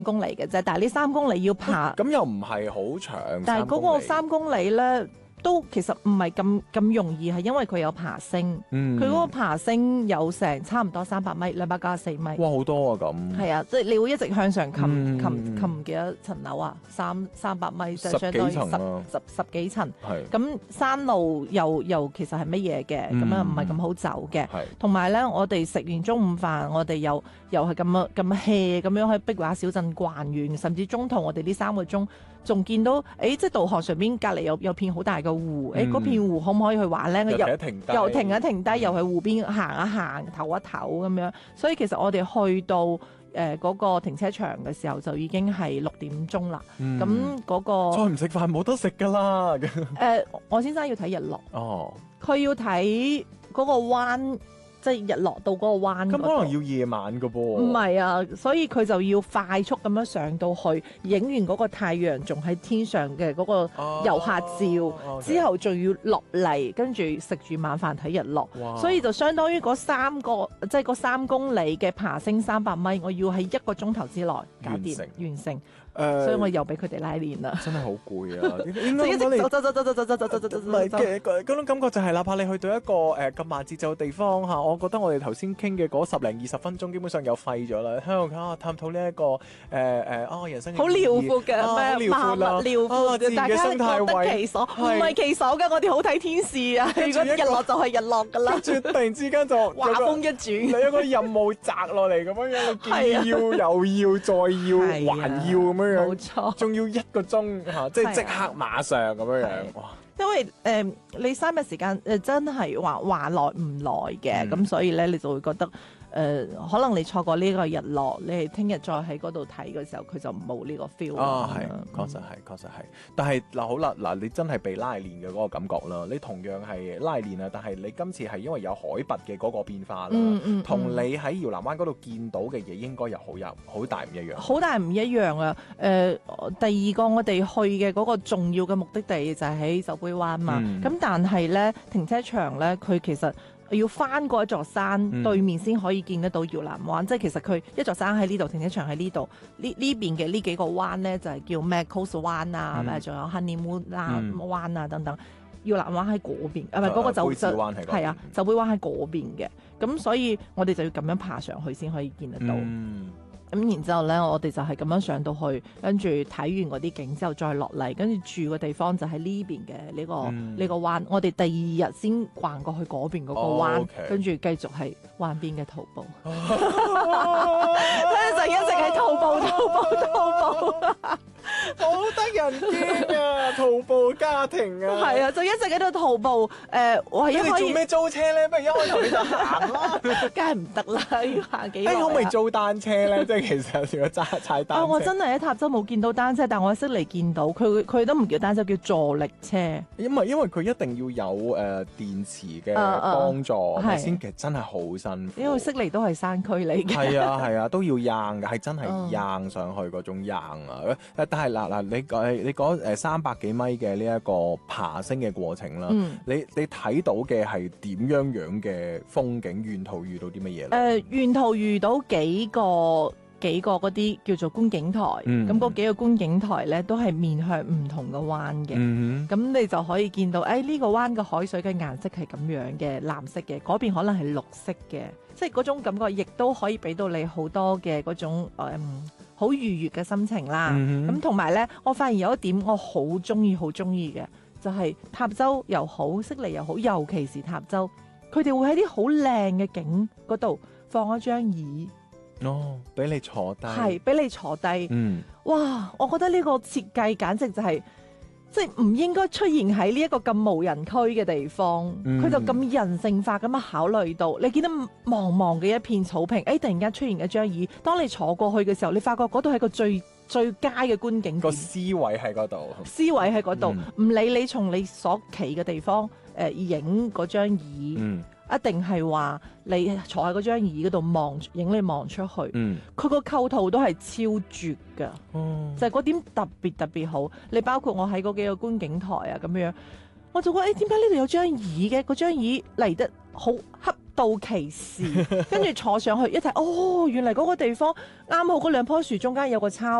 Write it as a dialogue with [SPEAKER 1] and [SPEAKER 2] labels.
[SPEAKER 1] 公里嘅啫，但係呢3公里要爬，
[SPEAKER 2] 咁又唔係好長，
[SPEAKER 1] 但係嗰個
[SPEAKER 2] 3
[SPEAKER 1] 3公里咧。都其實唔係咁容易，係因為佢有爬升，佢嗰個爬升有成差唔多300米，294米。
[SPEAKER 2] 哇，好多啊咁！
[SPEAKER 1] 係啊，即係你會一直向上擒幾多層樓啊？300米就相當於十幾層。
[SPEAKER 2] 係
[SPEAKER 1] 咁山路又其實係乜嘢嘅？咁啊唔係咁好走嘅。同埋咧，我哋食完中午飯，我哋又係咁 hea 咁樣喺碧華小鎮逛完，甚至中途我哋呢3個鐘。仲見到，即係導航上邊隔離有片好大嘅湖，嗰片湖可唔可以去玩咧？又停一停低，又喺湖邊行一行，唞一唞咁樣。所以其實我哋去到嗰個停車場嘅時候，就已經係6點鐘啦。咁嗰個
[SPEAKER 2] 再唔食飯冇得食㗎啦。
[SPEAKER 1] 我先生要睇日落。
[SPEAKER 2] 哦，
[SPEAKER 1] 佢要睇嗰個灣。即係日落到嗰個灣，
[SPEAKER 2] 咁可能要夜晚㗎噃。
[SPEAKER 1] 唔係啊，所以佢就要快速咁樣上到去，影完嗰個太陽仲喺天上嘅嗰個遊客照，之後仲要落嚟，跟住食住晚飯睇日落。所以就相當於嗰3公里嘅爬升300米，我要喺1個鐘頭之內搞掂完成。所以我又俾佢哋拉練啦。
[SPEAKER 2] 真係好攰啊！應該
[SPEAKER 1] 一直走，唔
[SPEAKER 2] 係嘅嗰種感覺就係，哪怕你去到一個咁慢節奏嘅地方嚇，我覺得我哋頭先傾嘅嗰10零20分鐘基本上又廢咗啦。喺度探討呢一個人生嘅
[SPEAKER 1] 好遼闊嘅
[SPEAKER 2] 咩
[SPEAKER 1] 萬物遼闊，大家各得其所，唔係其所嘅。我哋好睇天視啊！如果日落就係日落㗎啦。
[SPEAKER 2] 跟住突然之間就
[SPEAKER 1] 畫風一轉，
[SPEAKER 2] 你有個任務擲落嚟咁樣樣，既要又要再要還要咁樣。
[SPEAKER 1] 冇錯，
[SPEAKER 2] 仲要1個鐘嚇，即係即刻馬上咁樣樣，哇！
[SPEAKER 1] 因為你3日時間真係話耐唔耐嘅，咁所以咧你就會覺得可能你錯過呢個日落，你係聽日再喺嗰度睇嘅時候，佢就冇呢個 feel
[SPEAKER 2] 啊，係，確實係。但係嗱好啦，嗱你真係被拉練嘅嗰個感覺啦，你同樣係拉練啊，但係你今次係因為有海拔嘅嗰個變化啦，同你喺搖籃灣嗰度見到嘅嘢應該有好大唔一樣。好大唔一
[SPEAKER 1] 樣啊！第二個我哋去嘅嗰個重要嘅目的地就係喺酒杯灣嘛，咁但係咧停車場咧佢其實要翻過一座山對面先可以見得到搖籃灣，即係其實佢一座山喺呢度，停車場喺呢度，呢邊嘅呢幾個灣咧就係叫咩 Coast 灣啊，仲有 Honeymoon 灣啊等等。搖籃灣喺嗰邊，唔係嗰個酒杯灣係啊，酒杯灣喺嗰邊嘅，咁所以我哋就要咁樣爬上去先可以見得到。咁然之後咧，我哋就係咁樣上到去，跟住睇完嗰啲景之後再落嚟，跟住住嘅地方就喺呢邊嘅呢個灣。我哋第2日先逛過去嗰邊嗰個灣，跟住繼續係灣邊嘅徒步。就一直係徒步。
[SPEAKER 2] 好得人驚啊！徒步家庭啊，
[SPEAKER 1] 係啊，就一直喺度徒步。我係
[SPEAKER 2] 你做咩租車咧？不如一開頭你就行啦，
[SPEAKER 1] 梗係唔得啦，要行幾耐？
[SPEAKER 2] 可唔可以租單車咧？即係其實如果踩單車，
[SPEAKER 1] 我真係喺塔州冇見到單車，但我喺悉尼見到佢都唔叫單車，叫助力車。
[SPEAKER 2] 因為佢一定要有電池嘅幫助，先其實真係好辛苦。
[SPEAKER 1] 因為悉尼都係山區嚟嘅。
[SPEAKER 2] 係啊，都要硬嘅，係真係硬上去嗰種硬啊！但係嗱，你講300幾米嘅呢一個爬升嘅過程啦，你睇到嘅係點樣嘅風景？沿途遇到啲乜嘢咧？
[SPEAKER 1] 沿途遇到幾個嗰啲叫做觀景台，咁嗰幾個觀景台咧都係面向唔同嘅灣嘅，咁你就可以見到，呢個灣嘅海水嘅顏色係咁樣嘅，藍色嘅，嗰邊可能係綠色嘅，即係嗰種感覺，亦都可以俾到你好多嘅嗰種好愉悅嘅心情啦。咁同埋咧，我發現有一點我好中意嘅，就係塔州又好，悉尼又好，尤其是塔州，佢哋會喺啲好靚嘅景嗰度放一張椅。
[SPEAKER 2] 俾你坐低，
[SPEAKER 1] 係俾你坐低。哇！我覺得呢個設計簡直就係，即係唔應該出現喺呢一個咁無人區嘅地方。佢就咁人性化咁樣考慮到，你見到茫茫嘅一片草坪，突然間出現一張椅，當你坐過去嘅時候，你發覺嗰度係個最佳嘅觀景點。
[SPEAKER 2] 個思維喺嗰度，
[SPEAKER 1] 唔理你從你所企嘅地方影嗰張椅。一定係話你坐喺嗰張椅嗰度影你望出去，佢個構圖都係超絕㗎，就係嗰點特別好。你包括我喺嗰幾個觀景台啊咁樣，我就覺得點解呢度有張椅嘅？嗰張椅嚟得好恰到其時，跟住坐上去一睇，哦，原來嗰個地方啱好嗰兩棵樹中間有個抄